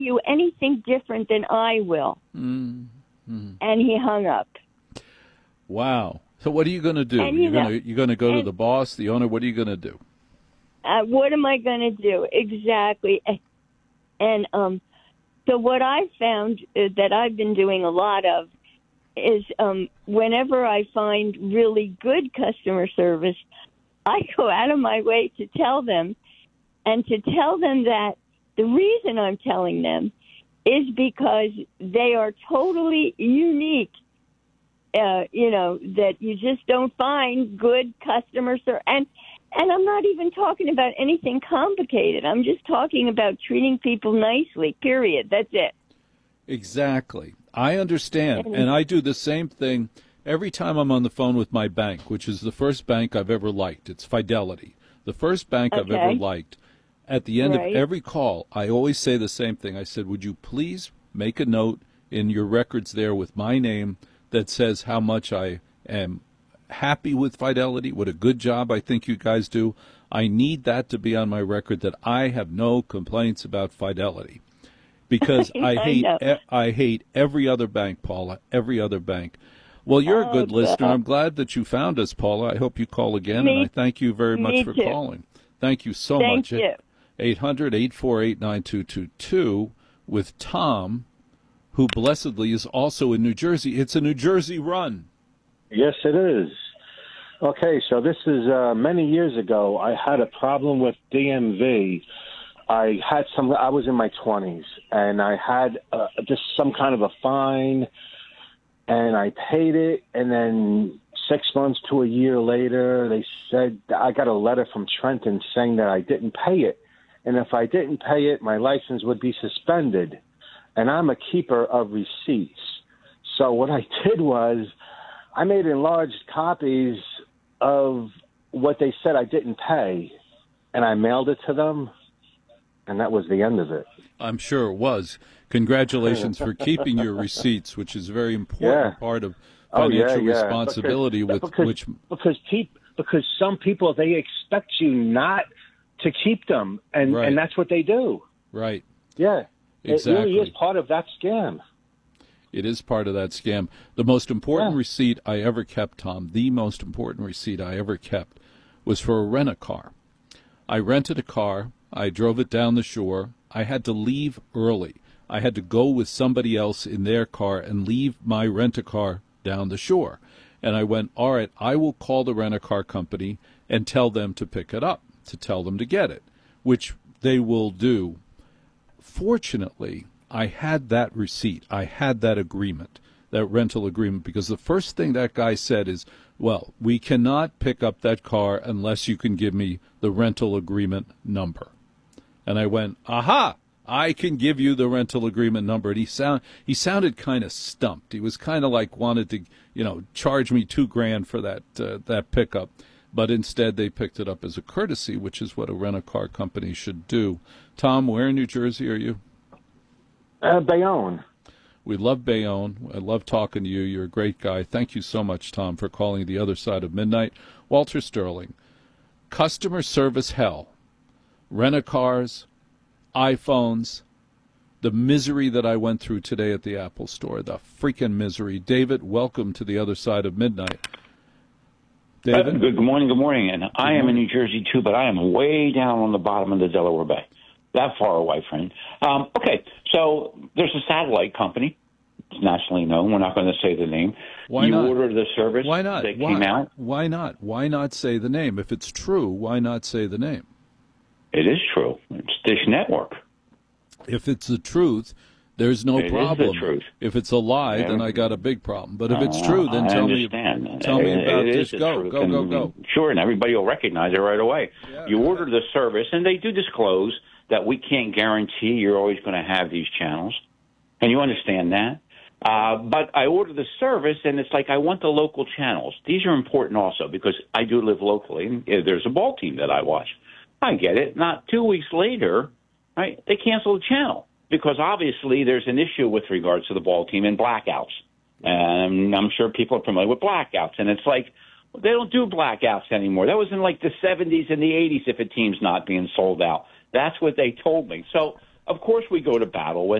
you anything different than I will. Mm-hmm. And he hung up. Wow. So what are you going to do? And, You're going to go to the boss, the owner. What are you going to do? What am I going to do? Exactly. And so what I found that I've been doing a lot of is whenever I find really good customer service, I go out of my way to tell them, and to tell them that the reason I'm telling them is because they are totally unique. That you just don't find good customer service. And I'm not even talking about anything complicated. I'm just talking about treating people nicely, period. That's it. Exactly. I understand. And I do the same thing every time I'm on the phone with my bank, which is the first bank I've ever liked. It's Fidelity. The first bank I've ever liked. At the end of every call, I always say the same thing. I said, would you please make a note in your records there with my name that says how much I am happy with Fidelity, what a good job I think you guys do. I need that to be on my record that I have no complaints about Fidelity. Because I hate every other bank, Paula, every other bank. Well, you're a good listener. I'm glad that you found us, Paula. I hope you call again, and I thank you very much for calling. Thank you so much. Thank you. 800-848-9222 with Tom, who blessedly is also in New Jersey. It's a New Jersey run. Yes, it is. Okay, so this is many years ago. I had a problem with DMV. I was in my 20s, and I had just some kind of a fine, and I paid it, and then 6 months to a year later, they said I got a letter from Trenton saying that I didn't pay it, and if I didn't pay it, my license would be suspended. And I'm a keeper of receipts. So what I did was I made enlarged copies of what they said I didn't pay, and I mailed it to them, and that was the end of it. I'm sure it was. Congratulations for keeping your receipts, which is a very important part of financial responsibility. Because some people, they expect you not to keep them, and that's what they do. Right. Yeah. Exactly. It really is part of that scam. It is part of that scam. The most important receipt I ever kept, Tom, the most important receipt I ever kept was for a rent-a-car. I rented a car. I drove it down the shore. I had to leave early. I had to go with somebody else in their car and leave my rent-a-car down the shore. And I went, all right, I will call the rent-a-car company and tell them to pick it up, to tell them to get it, which they will do. Fortunately, I had that receipt. I had that agreement, that rental agreement, because the first thing that guy said is, well, we cannot pick up that car unless you can give me the rental agreement number. And I went, aha, I can give you the rental agreement number. And he sounded kind of stumped. He was kind of like wanted to, charge me $2,000 for that pickup. But instead, they picked it up as a courtesy, which is what a rent-a-car company should do. Tom, where in New Jersey are you? Bayonne. We love Bayonne. I love talking to you. You're a great guy. Thank you so much, Tom, for calling the other side of midnight. Walter Sterling, customer service hell, rent-a-cars, iPhones, the misery that I went through today at the Apple store, the freaking misery. David, welcome to the other side of midnight. David? Good morning. And I am in New Jersey, too, but I am way down on the bottom of the Delaware Bay. That far away, friend. Okay, so there's a satellite company. It's nationally known. We're not going to say the name. Why not? You ordered the service. Why not? They came out. Why not? Why not say the name? If it's true, why not say the name? It is true. It's Dish Network. If it's the truth, there's no problem. It is the truth. If it's a lie, then I got a big problem. But if it's true, then tell me about Dish. Go. Sure, and everybody will recognize it right away. Yeah, you order the service, and they do disclose that we can't guarantee you're always going to have these channels, and you understand that. But I order the service, and it's like I want the local channels. These are important also because I do live locally. There's a ball team that I watch. I get it. Not 2 weeks later, right, they cancel the channel because obviously there's an issue with regards to the ball team and blackouts. And I'm sure people are familiar with blackouts. And it's like they don't do blackouts anymore. That was in like the 70s and the 80s if a team's not being sold out. That's what they told me. So, of course we go to battle with